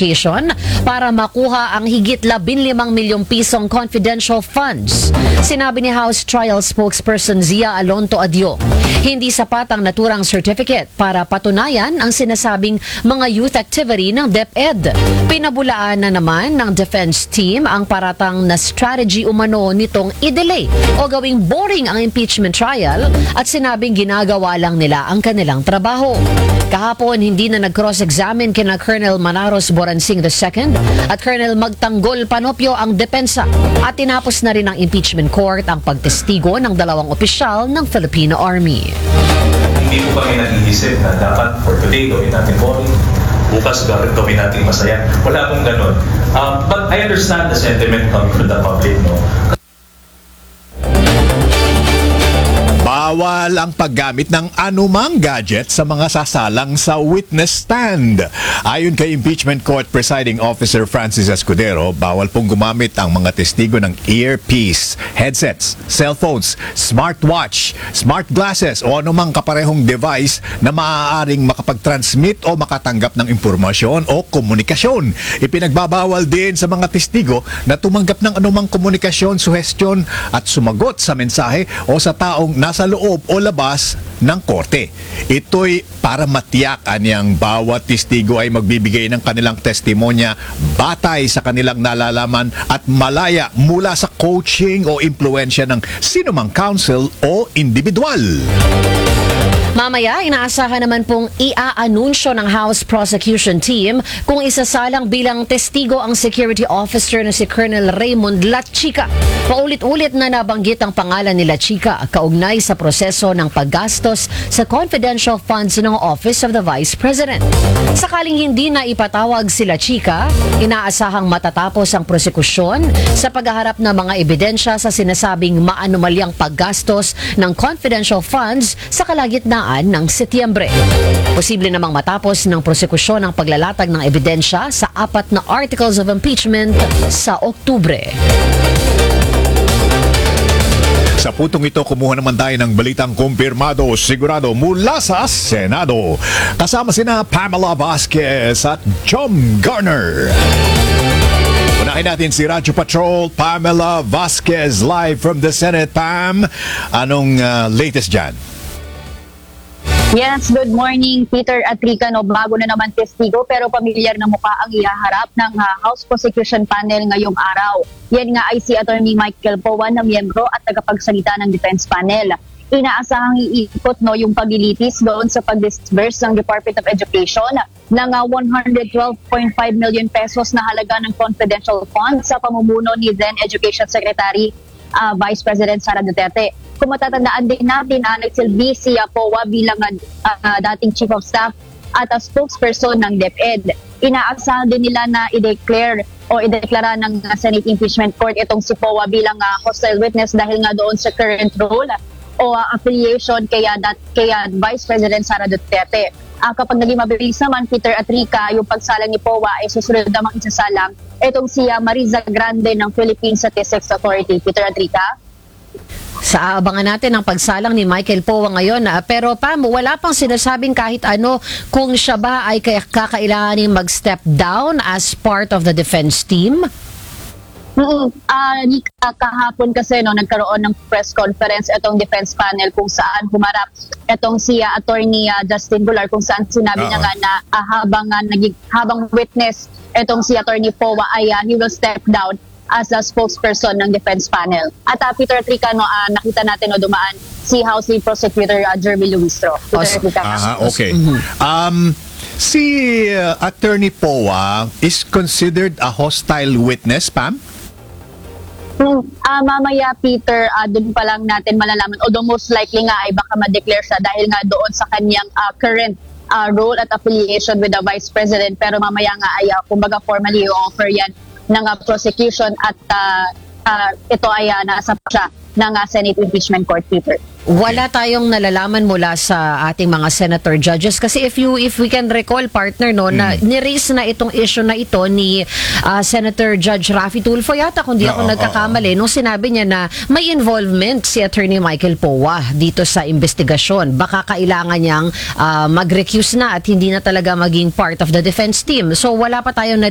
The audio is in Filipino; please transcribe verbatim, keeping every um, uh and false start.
Education para makuha ang higit labing limang milyong pisong confidential funds. Sinabi ni House Trial spokesperson Zia Alonto Adio, hindi sapat ang naturang certificate para patunayan ang sinasabing mga youth activity ng DepEd. Pinabulaan na naman ng defense team ang paratang na strategy umano nitong i-delay o gawing boring ang impeachment trial at sinabing ginagawa lang nila ang kanilang trabaho. Kahapon, hindi na nag-cross-examine kina Colonel Manaros Boransing the second at Colonel Magtanggol Panopio ang depensa at tinapos na rin ng impeachment court ang pagtestigo ng dalawang opisyal ng Filipino Army. Hindi po kami nag-iisip na dapat for today gawin natin boring, bukas gawin natin masaya. Wala pong ganun. Um, but I understand the sentiment coming from the public, no? Bawal ang paggamit ng anumang gadget sa mga sasalang sa witness stand. Ayon kay Impeachment Court Presiding Officer Francis Escudero, bawal pong gumamit ang mga testigo ng earpiece, headsets, cellphones, smartwatch, smart glasses o anumang kaparehong device na maaaring makapag-transmit o makatanggap ng impormasyon o komunikasyon. Ipinagbabawal din sa mga testigo na tumanggap ng anumang komunikasyon, suhestyon at sumagot sa mensahe o sa taong nasa loob o labas ng korte. Ito'y para matiyak anyang bawat testigo ay magbibigay ng kanilang testimonya batay sa kanilang nalalaman at malaya mula sa coaching o impluensya ng sinumang counsel o individual. Mamaya, inaasahan naman pong ia-anunsyo ng House Prosecution Team kung isasalang bilang testigo ang security officer na si Colonel Raymond Lachica. Paulit-ulit na nabanggit ang pangalan ni Lachica kaugnay sa proseso ng paggastos sa confidential funds ng Office of the Vice President. Sakaling hindi na ipatawag si Lachica, inaasahang matatapos ang prosekusyon sa paghaharap ng mga ebidensya sa sinasabing maanumalyang paggastos ng confidential funds sa kalagitnaan ng Setyembre. Posible namang matapos ng prosekusyon ang paglalatag ng ebidensya sa apat na articles of impeachment sa Oktubre. Sa putong ito, kumuha naman tayo ng balitang kumpirmado, sigurado mula sa Senado. Kasama sina Pamela Vasquez at John Garner. Unahin natin si Radyo Patrol, Pamela Vasquez, live from the Senate. Pam, anong uh, latest dyan? Yes, good morning, Peter at Rika. No, bago na naman testigo pero pamilyar na mukha ang ihaharap ng uh, House Prosecution Panel ngayong araw. Yan nga ay si Attorney Michael Powa na miyembro at tagapagsalita ng Defense Panel. Inaasahang iikot no, yung paglilitis doon sa pag-disburse ng Department of Education ng uh, one hundred twelve point five million pesos na halaga ng confidential funds sa pamumuno ni then Education Secretary uh, Vice President Sara Duterte. Kung matatandaan din natin, uh, nagsilbi si uh, Powa bilang uh, dating Chief of Staff at uh, spokesperson ng DepEd. Inaasahan din nila na i-declare o i-deklara ng uh, Senate Impeachment Court itong si Powa bilang uh, hostile witness dahil nga doon sa current role o uh, affiliation kaya, that, kaya Vice President Sara Duterte. Uh, kapag naging mabilis naman, Peter at Rika, yung pagsalang ni Powa ay susunod namang isasalang itong si uh, Mariza Grande ng Philippine Statistics Authority. Peter at Rika? Sa abangan natin ang pagsalang ni Michael Powa ngayon. Uh, pero Pam, wala pang sinasabing kahit ano kung siya ba ay kakailanganin mag-step down as part of the defense team? Mm-hmm. Uh, kahapon kasi no, nagkaroon ng press conference itong defense panel kung saan humarap itong si uh, attorney uh, Justin Golar kung saan sinabi niya nga na uh, habang, uh, naging, habang witness itong si attorney Powa ay uh, he will step down as a spokesperson ng defense panel. At uh, Peter Tricano, uh, nakita natin no, dumaan si House Lead Prosecutor uh, Jeremy Luistro. Peter Tricano. Aha, okay. Um, si uh, Attorney Powa is considered a hostile witness, Pam? Hmm, uh, mamaya, Peter, uh, doon pa lang natin malalaman. Although most likely nga ay baka ma-declare siya dahil nga doon sa kanyang uh, current uh, role at affiliation with the Vice President. Pero mamaya nga ay uh, kumbaga formally i-offer yan ng uh, prosecution at uh, uh, ito ay uh, nasa pa siya ng uh, Senate Impeachment Court, Peter. Wala tayong nalalaman mula sa ating mga senator judges kasi if you if we can recall, partner, no, na mm. ni-raise na itong issue na ito ni uh, Senator Judge Raffy Tulfo yata kung di ako no, nagkakamali, nung sinabi niya na may involvement si Attorney Michael Powa dito sa investigasyon. Baka kailangan niyang uh, mag-recuse na at hindi na talaga maging part of the defense team. So wala pa tayong